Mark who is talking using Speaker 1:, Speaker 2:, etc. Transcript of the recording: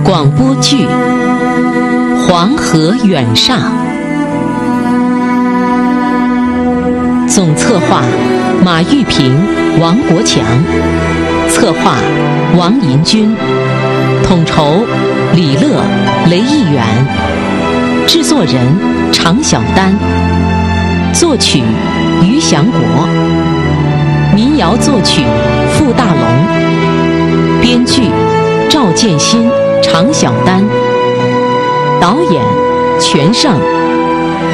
Speaker 1: 广播剧《黄河远上》，总策划马玉平、王国强，策划王银军，统筹李乐、雷义远，制作人常小丹，作曲于祥国，民谣作曲傅大龙，编剧赵建新、常小丹，导演全胜。